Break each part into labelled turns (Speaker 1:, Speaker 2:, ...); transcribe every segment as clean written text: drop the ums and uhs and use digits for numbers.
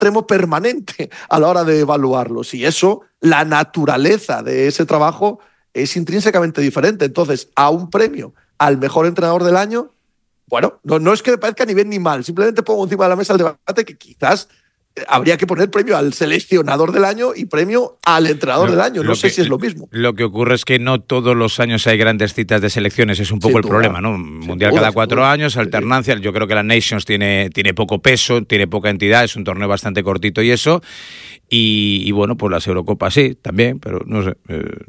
Speaker 1: extremo permanente a la hora de evaluarlos. Y eso, la naturaleza de ese trabajo es intrínsecamente diferente. Entonces, a un premio al mejor entrenador del año, bueno, no es que me parezca ni bien ni mal, simplemente pongo encima de la mesa el debate que quizás habría que poner premio al seleccionador del año y premio al entrenador del año. No sé si es lo mismo.
Speaker 2: Lo que ocurre es que no todos los años hay grandes citas de selecciones, es un poco el problema, ¿no? Mundial cada 4 años, alternancia. Yo creo que la Nations tiene poco peso, tiene poca entidad, es un torneo bastante cortito y eso. Y bueno, pues las Eurocopas sí, también, pero no sé.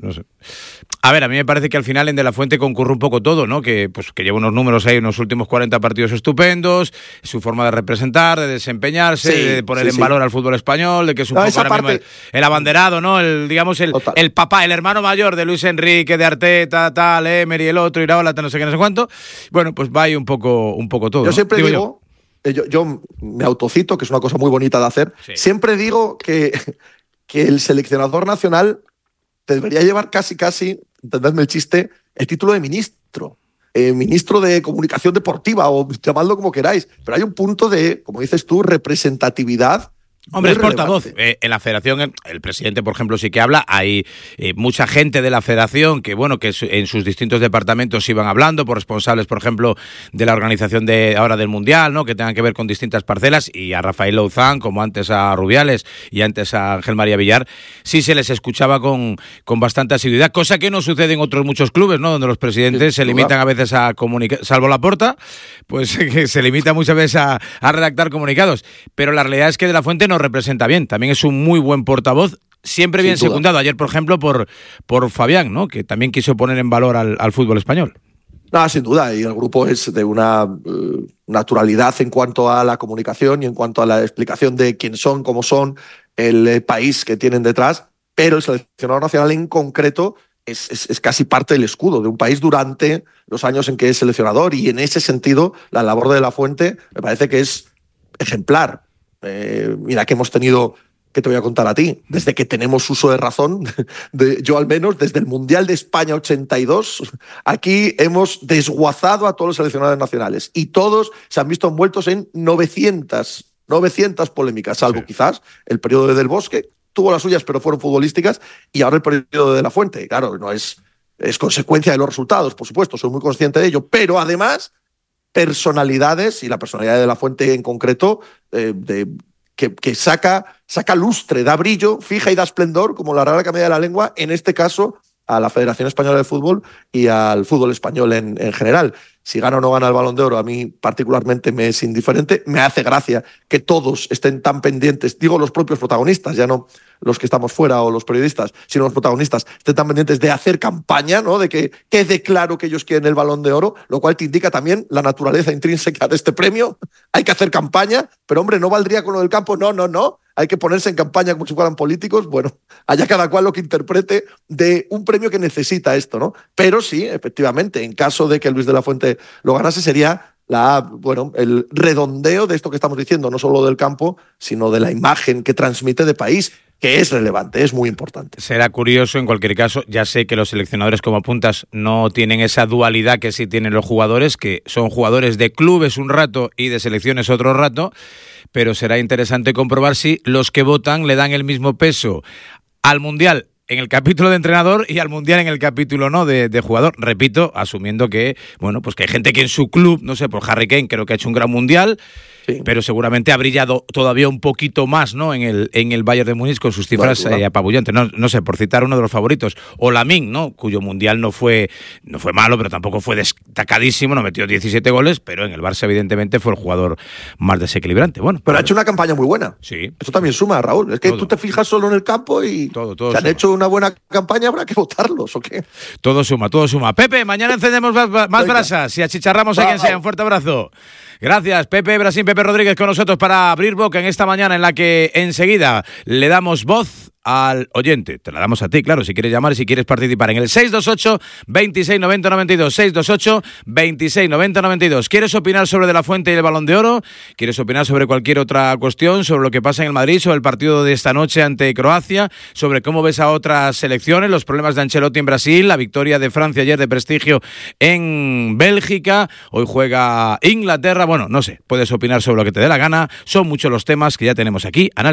Speaker 2: A ver, a mí me parece que al final en De La Fuente concurre un poco todo, ¿no? Que lleva unos números ahí, unos últimos 40 partidos estupendos, su forma de representar, de desempeñarse, de poner en valor al fútbol español, de que es un poco ahora mismo el abanderado, ¿no? El papá, el hermano mayor de Luis Enrique, de Arteta, tal, Emery, el otro, Iraola, no sé qué, no sé cuánto. Bueno, pues va ahí un poco todo.
Speaker 1: Yo siempre digo... Yo me autocito, que es una cosa muy bonita de hacer. Sí. Siempre digo que el seleccionador nacional debería llevar casi, entendedme el chiste, el título de ministro. Ministro de Comunicación Deportiva, o llamadlo como queráis. Pero hay un punto de, como dices tú, representatividad.
Speaker 2: Hombre, es portavoz. En la federación, el presidente, por ejemplo, sí que habla. Hay mucha gente de la federación que en sus distintos departamentos iban hablando, por responsables, por ejemplo, de la organización ahora del Mundial, ¿no? Que tengan que ver con distintas parcelas, y a Rafael Louzán, como antes a Rubiales y antes a Ángel María Villar, sí se les escuchaba con bastante asiduidad, cosa que no sucede en otros muchos clubes, ¿no? Donde los presidentes se limitan a veces a comunicar, salvo Laporta, pues que se limita muchas veces a redactar comunicados. Pero la realidad es que De La Fuente nos representa bien, también es un muy buen portavoz, siempre bien secundado. Ayer, por ejemplo, por Fabián, ¿no? Que también quiso poner en valor al fútbol español.
Speaker 1: No, sin duda, y el grupo es de una naturalidad en cuanto a la comunicación y en cuanto a la explicación de quién son, cómo son, el país que tienen detrás, pero el seleccionador nacional en concreto es casi parte del escudo de un país durante los años en que es seleccionador, y en ese sentido la labor de De La Fuente me parece que es ejemplar. Mira que hemos tenido, ¿qué te voy a contar a ti? Desde que tenemos uso de razón, yo al menos, desde el Mundial de España 82, aquí hemos desguazado a todos los seleccionadores nacionales y todos se han visto envueltos en 900 polémicas, salvo quizás el periodo de Del Bosque, tuvo las suyas pero fueron futbolísticas, y ahora el periodo de La Fuente. Claro, no es consecuencia de los resultados, por supuesto, soy muy consciente de ello, pero además personalidades, y la personalidad de De La Fuente en concreto, que saca lustre, da brillo, fija y da esplendor, como la Real Academia de la Lengua, en este caso a la Federación Española de Fútbol y al fútbol español en general. Si gana o no gana el Balón de Oro, a mí particularmente me es indiferente. Me hace gracia que todos estén tan pendientes, digo los propios protagonistas, ya no los que estamos fuera o los periodistas, sino los protagonistas, estén tan pendientes de hacer campaña, ¿no? De que quede claro que ellos quieren el Balón de Oro, lo cual te indica también la naturaleza intrínseca de este premio. Hay que hacer campaña, pero hombre, no valdría con lo del campo, no. Hay que ponerse en campaña como si fueran políticos. Bueno, allá cada cual lo que interprete de un premio que necesita esto, ¿no? Pero sí, efectivamente, en caso de que Luis de la Fuente lo ganase, sería el redondeo de esto que estamos diciendo, no solo del campo, sino de la imagen que transmite de país, que es relevante, es muy importante.
Speaker 2: Será curioso, en cualquier caso. Ya sé que los seleccionadores, como apuntas, no tienen esa dualidad que sí tienen los jugadores, que son jugadores de clubes un rato y de selecciones otro rato, pero será interesante comprobar si los que votan le dan el mismo peso al Mundial en el capítulo de entrenador y al Mundial en el capítulo de jugador. Repito, asumiendo que, pues que hay gente que en su club, no sé, por Harry Kane creo que ha hecho un gran Mundial, sí, pero seguramente ha brillado todavía un poquito más, ¿no? En el Bayern de Múnich con sus cifras apabullantes. No sé, por citar uno de los favoritos. O Lamine, ¿no? Cuyo Mundial no fue malo, pero tampoco fue destacadísimo, no metió 17 goles, pero en el Barça evidentemente fue el jugador más desequilibrante. Bueno,
Speaker 1: pero ha hecho una campaña muy buena.
Speaker 2: Sí.
Speaker 1: Eso también suma, Raúl. Es que tú te fijas solo en el campo y
Speaker 2: todo
Speaker 1: si han hecho una buena campaña, habrá que votarlos, ¿o qué?
Speaker 2: Todo suma. Pepe, mañana encendemos más brasas y achicharramos a quien sea. Un fuerte abrazo. Gracias, Pepe Brasín, Pepe Rodríguez con nosotros para abrir boca en esta mañana en la que enseguida le damos voz al oyente. Te la damos a ti, claro, si quieres llamar y si quieres participar en el 628 26 90 92, 628 26 90 92. ¿Quieres opinar sobre De La Fuente y el Balón de Oro? ¿Quieres opinar sobre cualquier otra cuestión, sobre lo que pasa en el Madrid, sobre el partido de esta noche ante Croacia, sobre cómo ves a otras selecciones, los problemas de Ancelotti en Brasil, la victoria de Francia ayer de prestigio en Bélgica, hoy juega Inglaterra? Bueno, no sé, puedes opinar sobre lo que te dé la gana, son muchos los temas que ya tenemos aquí.